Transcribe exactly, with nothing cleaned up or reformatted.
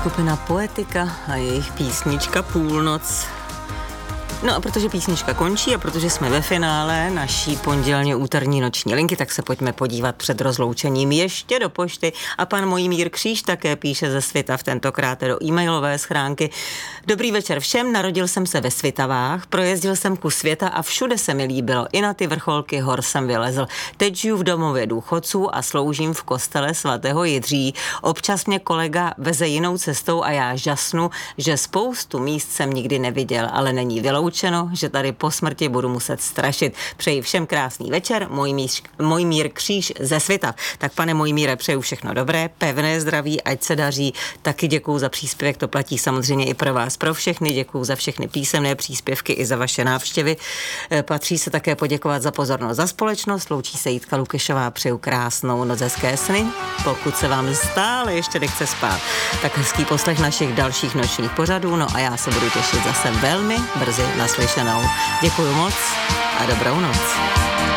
skupina Poetika a jejich písnička Půlnoc. No a protože písnička končí a protože jsme ve finále naší pondělně úterní noční linky, tak se pojďme podívat před rozloučením ještě do pošty. A pan Mojmír Kříž také píše ze Svitav, tentokrát do e-mailové schránky. Dobrý večer všem, narodil jsem se ve Svitavách, projezdil jsem kus světa a všude se mi líbilo. I na ty vrcholky hor jsem vylezl. Teď žiju v domově důchodců a sloužím v kostele svatého Jidří. Občas mě kolega veze jinou cestou a já žasnu, že spoustu míst jsem nikdy neviděl, ale není vyloučeno, že tady po smrti budu muset strašit. Přeji všem krásný večer, Mojmír, Mojmír Kříž ze Svitav. Tak pane Mojmíre, přeju všechno dobré, pevné zdraví, ať se daří. Taky děkuju za příspěvek, to platí samozřejmě i pro vás, pro všechny. Děkuju za všechny písemné příspěvky i za vaše návštěvy. Patří se také poděkovat za pozornost, za společnost. Loučí se Jitka Lukešová, přeju krásnou noc, hezké sny. Pokud se vám stále ještě nechce spát, tak hezký poslech našich dalších nočních pořadů. No a já se budu těšit zase velmi brzy naslyšenou. Děkuju moc a dobrou noc.